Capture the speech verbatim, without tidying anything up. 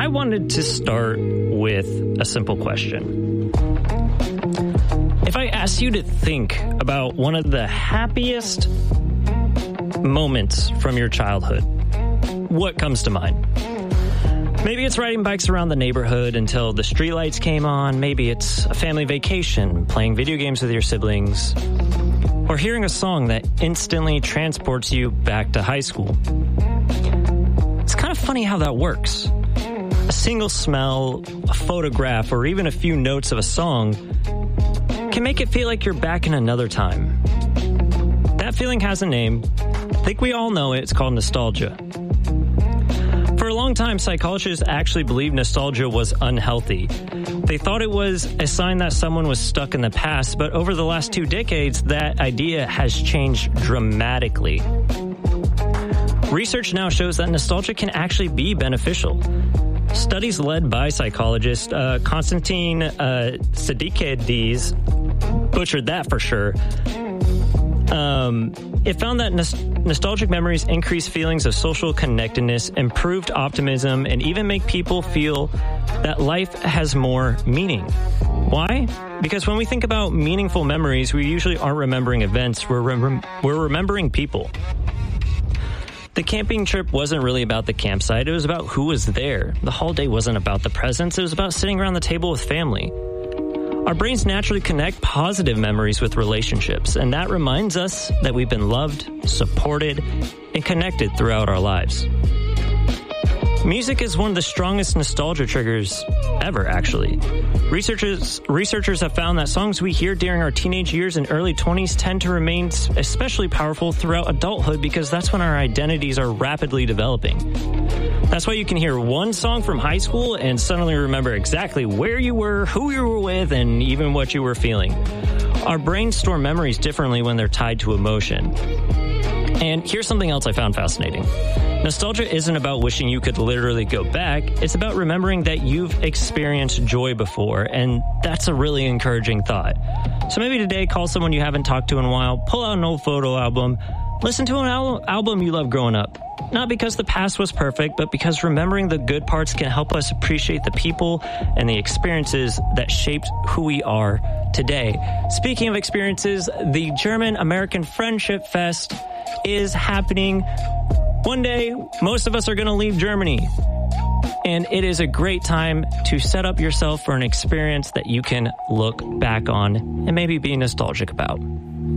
I wanted to start with a simple question. If I asked you to think about one of the happiest moments from your childhood, what comes to mind? Maybe it's riding bikes around the neighborhood until the streetlights came on. Maybe it's a family vacation, playing video games with your siblings, or hearing a song that instantly transports you back to high school. It's kind of funny how that works. A single smell, a photograph, or even a few notes of a song can make it feel like you're back in another time. That feeling has a name. I think we all know it. It's called nostalgia. For a long time, psychologists actually believed nostalgia was unhealthy. They thought it was a sign that someone was stuck in the past, but over the last two decades, that idea has changed dramatically. Research now shows that nostalgia can actually be beneficial. Studies led by psychologist uh, Konstantin uh, Tsidikides, butchered that for sure, Um, it found that nos- nostalgic memories increase feelings of social connectedness, improved optimism, and even make people feel that life has more meaning. Why? Because when we think about meaningful memories, we usually aren't remembering events, we're, rem- we're remembering people. The camping trip wasn't really about the campsite, it was about who was there. The holiday wasn't about the presents, it was about sitting around the table with family. Our brains naturally connect positive memories with relationships, and that reminds us that we've been loved, supported, and connected throughout our lives. Music is one of the strongest nostalgia triggers ever, actually. Researchers researchers have found that songs we hear during our teenage years and early twenties tend to remain especially powerful throughout adulthood because that's when our identities are rapidly developing. That's why you can hear one song from high school and suddenly remember exactly where you were, who you were with, and even what you were feeling. Our brains store memories differently when they're tied to emotion. And here's something else I found fascinating. Nostalgia isn't about wishing you could literally go back. It's about remembering that you've experienced joy before, and that's a really encouraging thought. So maybe today, call someone you haven't talked to in a while, pull out an old photo album, listen to an al- album you loved growing up. Not because the past was perfect, but because remembering the good parts can help us appreciate the people and the experiences that shaped who we are today. Speaking of experiences, the German-American Friendship Fest is happening. One day, most of us are going to leave Germany. And it is a great time to set up yourself for an experience that you can look back on and maybe be nostalgic about.